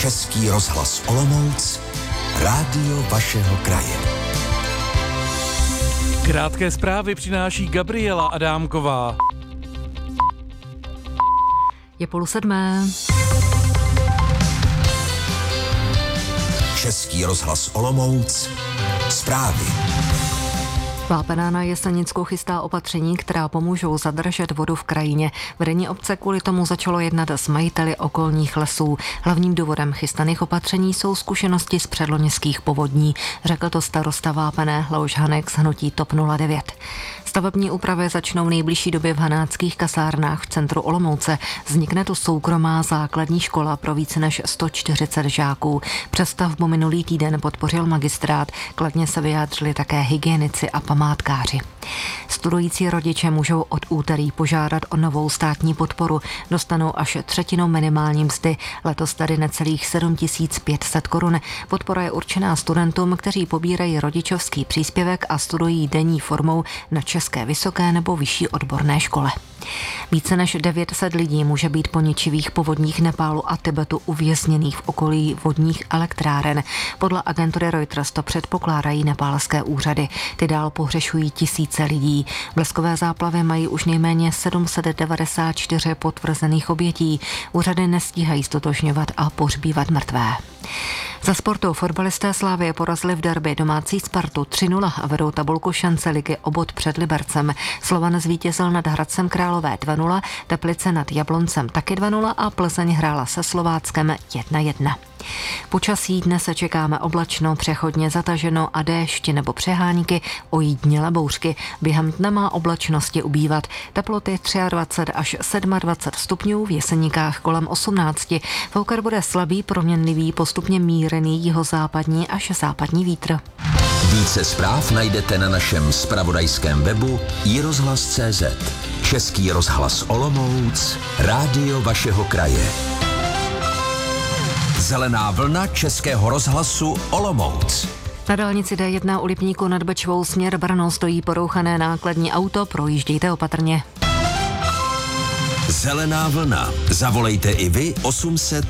Český rozhlas Olomouc, rádio vašeho kraje. Krátké zprávy přináší Gabriela Adámková. Je 6:30. Český rozhlas Olomouc, zprávy. Vápená na Jesenicku chystá opatření, která pomůžou zadržet vodu v krajině. Vedení obce kvůli tomu začalo jednat s majiteli okolních lesů. Hlavním důvodem chystaných opatření jsou zkušenosti z předloňských povodní, řekl to starosta Vápené Leoš Hanek z hnutí TOP 09. Stavební úpravy začnou v nejbližší době v Hanáckých kasárnách v centru Olomouce. Vznikne tu soukromá základní škola pro více než 140 žáků. Přestavbu minulý týden podpořil magistrát, kladně se vyjádřili také hygienici a památkáři. Studující rodiče můžou od úterý požádat o novou státní podporu. Dostanou až třetinu minimální mzdy, letos tedy necelých 7 500 korun. Podpora je určená studentům, kteří pobírají rodičovský příspěvek a studují denní formou na české vysoké nebo vyšší odborné škole. Více než 900 lidí může být po ničivých povodních Nepálu a Tibetu uvězněných v okolí vodních elektráren. Podle agentury Reuters to předpokládají nepálské úřady. Ty dál pohřešují tisíce lidí. Bleskové záplavy mají už nejméně 794 potvrzených obětí. Úřady nestíhají ztotožňovat a pohřbívat mrtvé. Za sportu fotbalisté Slavie porazili v derby domácí Spartu 3-0 a vedou tabulku šance ligy o bod před Libercem. Slovan zvítězil nad Hradcem Králové 2-0, Teplice nad Jabloncem taky 2-0 a Plzeň hrála se Slováckem 1-1. Počasí dnes se čekáme oblačno, přechodně zataženo a déšť nebo přehánky, ojídnělé bouřky. Během dne má oblačnosti ubývat. Teploty 23 až 27 stupňů, v Jeseníkách kolem 18. Foukat bude slabý, proměnlivý, postupně mírný jihozápadní až západní vítr. Více zpráv najdete na našem zpravodajském webu iRozhlas.cz. Český rozhlas Olomouc, rádio vašeho kraje. Zelená vlna Českého rozhlasu Olomouc. Na dálnici D1 u Lipníku nad Bečvou směr Brno stojí porouchané nákladní auto, projíždějte opatrně. Zelená vlna. Zavolejte i vy 800